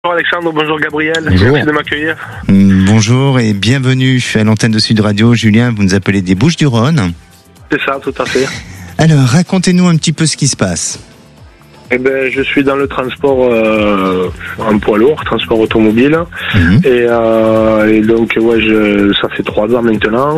Bonjour Alexandre, bonjour Gabriel, Bonjour. Merci de m'accueillir. Bonjour et bienvenue à l'antenne de Sud Radio. Julien, vous nous appelez des Bouches-du-Rhône. C'est ça, tout à fait. Alors, racontez-nous un petit peu ce qui se passe. Eh ben, je suis dans le transport en poids lourd, transport automobile, et donc ça fait 3 ans maintenant.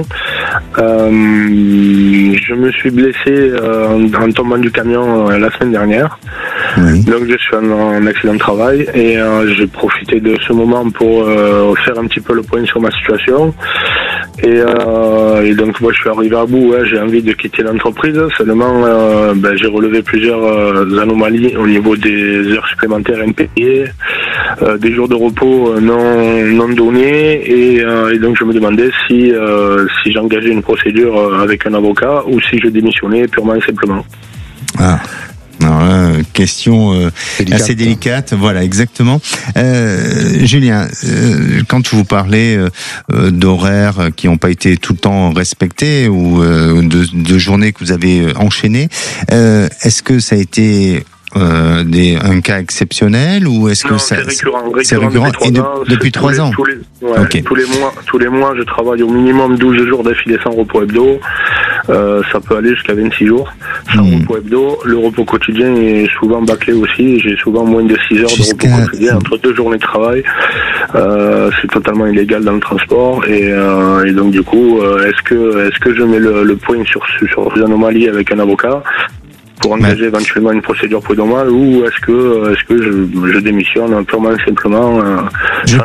Je me suis blessé en tombant du camion la semaine dernière. Oui. Donc je suis en accident de travail et j'ai profité de ce moment pour faire un petit peu le point sur ma situation. Et donc moi je suis arrivé à bout, j'ai envie de quitter l'entreprise, seulement j'ai relevé plusieurs anomalies au niveau des heures supplémentaires impayées, des jours de repos non donnés, et donc je me demandais si j'engageais une procédure avec un avocat ou si je démissionnais purement et simplement. Ah. Alors là, question assez délicate, voilà, exactement. Julien, quand vous parlez d'horaires qui n'ont pas été tout le temps respectés ou de journées que vous avez enchaînées, est-ce que ça a été un cas exceptionnel ou est-ce que ça c'est récurrent depuis 3 ans. Okay. Tous les mois, je travaille au minimum 12 jours d'affilée sans repos hebdo. Ça peut aller jusqu'à 26 jours sans repos hebdo. Le repos quotidien est souvent bâclé aussi. J'ai souvent moins de 6 heures de repos quotidien entre 2 journées de travail. C'est totalement illégal dans le transport et donc du coup, est-ce que je mets le point sur les anomalies avec un avocat pour engager éventuellement une procédure prud'homale ou est-ce que je démissionne purement et simplement je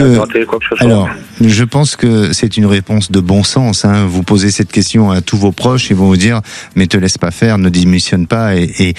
pense que c'est une réponse de bon sens, hein. Vous posez cette question à tous vos proches, ils vont vous dire mais te laisse pas faire, ne démissionne pas et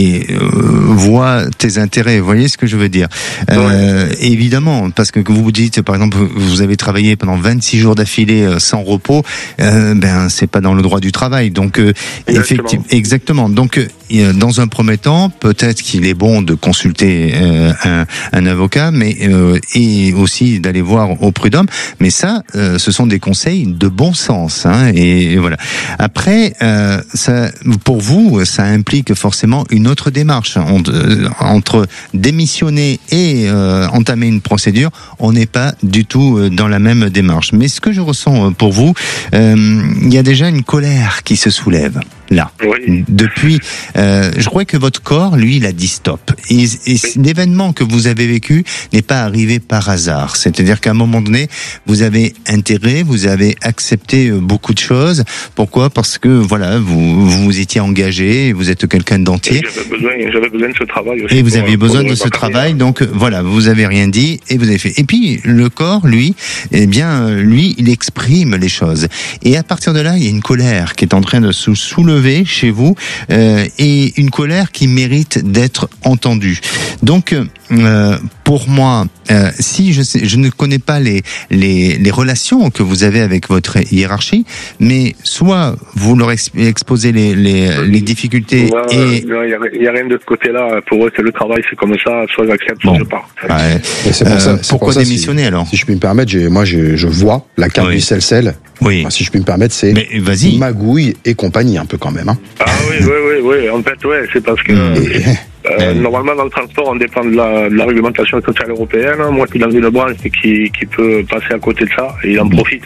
vois tes intérêts. Vous voyez ce que je veux dire? Évidemment, parce que vous vous dites par exemple vous avez travaillé pendant 26 jours d'affilée sans repos, c'est pas dans le droit du travail. Donc effectivement, exactement. Donc dans un premier temps, peut-être qu'il est bon de consulter un avocat, mais et aussi d'aller voir au prud'homme. Mais ça, ce sont des conseils de bon sens, hein, et voilà. Après, ça, pour vous, ça implique forcément une autre démarche entre démissionner et entamer une procédure. On n'est pas du tout dans la même démarche. Mais ce que je ressens pour vous, il y a déjà une colère qui se soulève. Là, depuis, je crois que votre corps, lui, il a dit stop. Et l'événement que vous avez vécu n'est pas arrivé par hasard. C'est-à-dire qu'à un moment donné, vous avez intérêt, vous avez accepté beaucoup de choses. Pourquoi ? Parce que voilà, vous étiez engagé, vous êtes quelqu'un d'entier. J'avais besoin de ce travail aussi. Et vous aviez besoin de ce travail, donc voilà, vous avez rien dit et vous avez fait. Et puis le corps, lui, il exprime les choses. Et à partir de là, il y a une colère qui est en train de se soulever chez vous et une colère qui mérite d'être entendue. Donc pour moi, si je ne connais pas les relations que vous avez avec votre hiérarchie, mais soit vous leur exposez les difficultés il y a rien de ce côté-là. Pour eux, c'est le travail, c'est comme ça. Soit j'accepte, soit je pars. Ouais. C'est pour ça, pourquoi démissionner alors ? Si je puis me permettre, je vois la carte du CELCEL. Oui. Enfin, si je puis me permettre, c'est magouille et compagnie un peu quand même. Hein. Ah oui. En fait, c'est parce que normalement dans le transport, on dépend de la réglementation sociale européenne. Moi, qui suis dans une branche qui peut passer à côté de ça, et il en profite.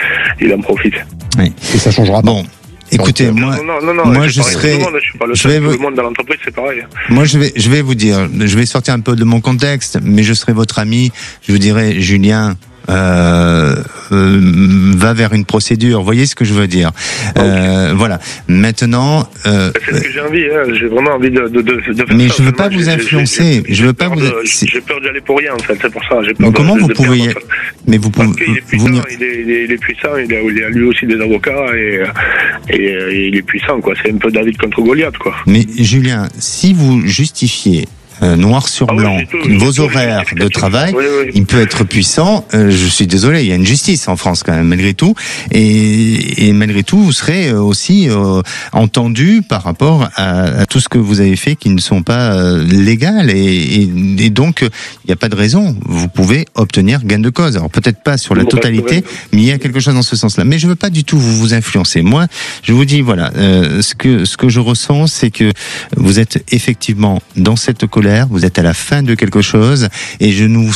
Oui. Et ça changera pas. Bon. Écoutez, moi je serai. Je suis pas le seul. Tout le monde dans l'entreprise, c'est pareil. Moi, je vais vous dire, je vais sortir un peu de mon contexte, mais je serai votre ami. Je vous dirai, Julien, va vers une procédure. Vous voyez ce que je veux dire? Voilà. Maintenant, c'est ce que j'ai envie. J'ai vraiment envie de mais je veux pas vous influencer. Je veux pas vous. J'ai peur d'y aller pour rien. En fait, c'est pour ça. Mais comment vous pouvez? Mais vous pouvez. Il est puissant. Il a lui aussi des avocats et il est puissant. Quoi. C'est un peu David contre Goliath. Quoi. Mais Julien, si vous justifiez noir sur blanc, vos horaires de travail, il peut être puissant. Je suis désolé, il y a une justice en France quand même, malgré tout. Et malgré tout, vous serez aussi entendu par rapport à tout ce que vous avez fait qui ne sont pas légales. Et donc, il n'y a pas de raison. Vous pouvez obtenir gain de cause. Alors peut-être pas sur la totalité, mais il y a quelque chose dans ce sens-là. Mais je veux pas du tout vous influencer. Moi, je vous dis, voilà, ce que je ressens, c'est que vous êtes effectivement dans cette colère scolaire, vous êtes à la fin de quelque chose, et je ne vous